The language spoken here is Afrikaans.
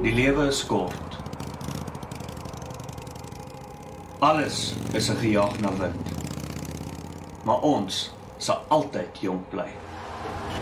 Die lewe is kort. Alles is 'n gejaag na wind. Maar ons sal altyd jonk bly.